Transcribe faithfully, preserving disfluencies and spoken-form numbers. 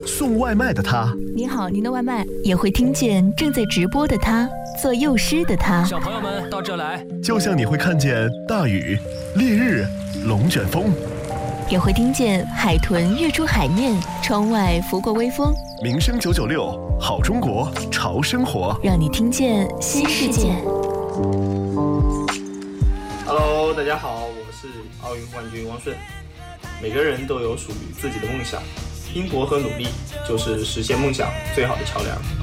送外卖的他， 你好，您的外卖。也会听见正在直播的他，做幼师的他。 小朋友们到这来， 就像你会看见大雨、烈日、龙卷风， 也会听见海豚跃出海面，窗外拂过微风。 民生九九六，好中国，潮生活， 让你听见新世界。 Hello， 大家好，我是奥运冠军汪顺。每个人都有属于自己的梦想，拼搏和努力就是实现梦想最好的桥梁。